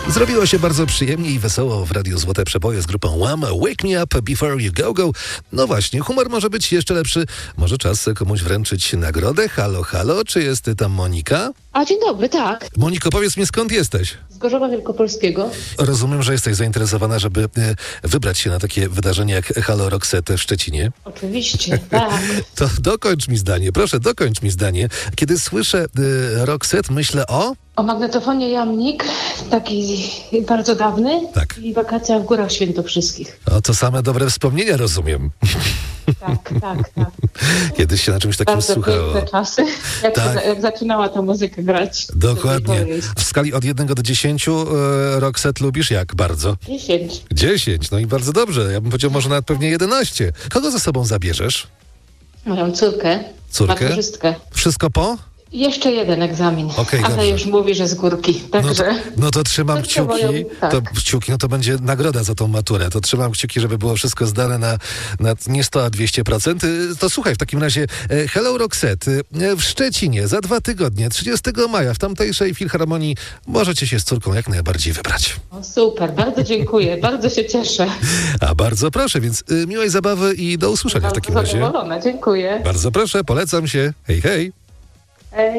Zrobiło się bardzo przyjemnie i wesoło w Radiu Złote Przeboje z grupą Wham! Wake Me Up Before You Go Go. No właśnie, humor może być jeszcze lepszy. Może czas komuś wręczyć nagrodę? Halo, halo, czy jest tam Monika? A dzień dobry, tak. Moniko, powiedz mi, skąd jesteś? Z Gorzowa Wielkopolskiego. Rozumiem, że jesteś zainteresowana, żeby wybrać się na takie wydarzenie jak Halo Roxette w Szczecinie. Oczywiście, tak. To dokończ mi zdanie, proszę, dokończ mi zdanie. Kiedy słyszę Roxette, myślę o... O magnetofonie Jamnik, taki bardzo dawny. Tak. I wakacjach w Górach Świętokrzyskich. O, to same dobre wspomnienia, rozumiem. Tak. Kiedyś się na czymś takim Bardzo słuchało. piękne czasy, jak, Tak. jak zaczynała ta muzyka grać. Dokładnie. W skali od 1 do 10 Roxette lubisz jak bardzo? 10. 10, no i bardzo dobrze. Ja bym powiedział może nawet pewnie 11. Kogo ze sobą zabierzesz? Moją córkę. Córkę? Maturzystkę. Wszystko po? Jeszcze jeden egzamin, Okej, ale dobrze. już mówi, że z górki. Także No to trzymam to trzeba ją- kciuki. tak. No to będzie nagroda za tą maturę. To trzymam kciuki, żeby było wszystko zdane na nie 100, a 200%. To słuchaj, w takim razie Hello Roxette w Szczecinie za 2 tygodnie, 30 maja w tamtejszej filharmonii możecie się z córką jak najbardziej wybrać. O, super, bardzo dziękuję, bardzo się cieszę. A bardzo proszę, więc miłej zabawy i do usłyszenia w takim Bardzo razie. zadowolona, dziękuję. Bardzo proszę, polecam się. Hej, hej.